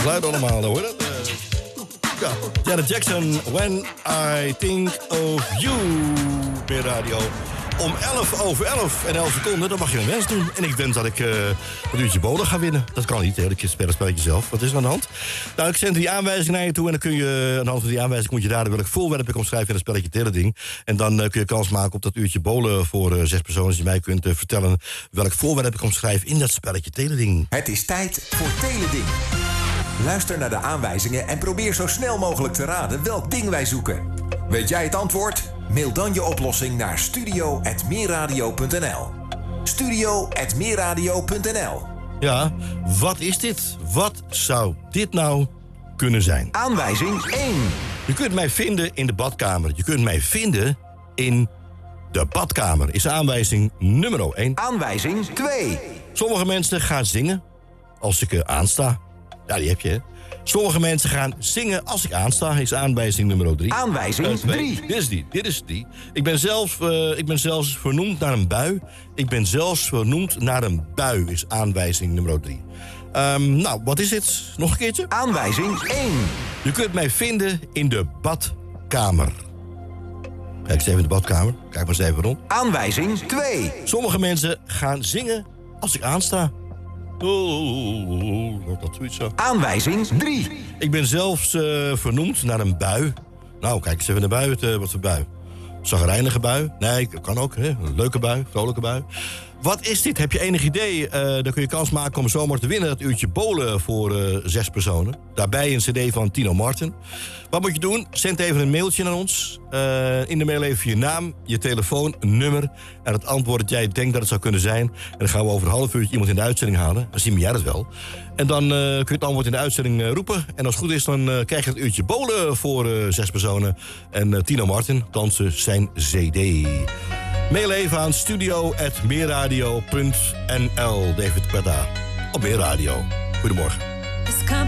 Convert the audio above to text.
geluid allemaal, hoor dat? Ja, Janet Jackson, When I Think of You, bij radio. Om 11:11 en 11 seconden, dan mag je een wens doen. En ik wens dat ik een uurtje bolen ga winnen. Dat kan niet, hè? Ik speel het spelletje zelf. Wat is er aan de hand? Nou, ik zend die aanwijzing naar je toe. En dan kun je, aan de hand van die aanwijzing moet je raden welk voorwerp ik omschrijf in het spelletje Telleding. En dan kun je kans maken op dat uurtje bolen voor 6 personen. Als je mij kunt vertellen welk voorwerp ik omschrijf in dat spelletje Telleding. Het is tijd voor Telleding. Luister naar de aanwijzingen en probeer zo snel mogelijk te raden welk ding wij zoeken. Weet jij het antwoord? Mail dan je oplossing naar studio@meerradio.nl. studio@meerradio.nl. Ja, wat is dit? Wat zou dit nou kunnen zijn? Aanwijzing 1. Je kunt mij vinden in de badkamer. Je kunt mij vinden in de badkamer. Is aanwijzing nummer 1. Aanwijzing 2. Sommige mensen gaan zingen als ik aansta. Ja, die heb je, hè? Sommige mensen gaan zingen als ik aansta. Is aanwijzing nummer 3. Aanwijzing 3. Dit is die. Ik ben zelfs vernoemd naar een bui. Ik ben zelfs vernoemd naar een bui. Is aanwijzing nummer 3. Nou, wat is dit? Nog een keertje? Aanwijzing 1. Je kunt mij vinden in de badkamer. Kijk eens even in de badkamer. Kijk maar eens even rond. Aanwijzing 2. Sommige mensen gaan zingen als ik aansta. Dat zoiets zo. Aanwijzing 3. Ik ben zelfs vernoemd naar een bui. Nou, kijk eens even naar de bui. Wat voor bui? Zagrijnige bui? Nee, kan ook. Hè? Een leuke bui, vrolijke bui. Wat is dit? Heb je enig idee? Dan kun je kans maken om zomaar te winnen. Dat uurtje bolen voor 6 personen. Daarbij een cd van Tino Martin. Wat moet je doen? Zend even een mailtje naar ons. In de mail even je naam, je telefoon, een nummer. En het antwoord dat jij denkt dat het zou kunnen zijn. En dan gaan we over een half uurtje iemand in de uitzending halen. Dan zien jij dat wel. En dan kun je het antwoord in de uitzending roepen. En als het goed is, dan krijg je het uurtje bolen voor 6 personen. En Tino Martin dansen zijn cd. Mail even aan studio@meerradio.nl. David Quetta op Meerradio. Goedemorgen.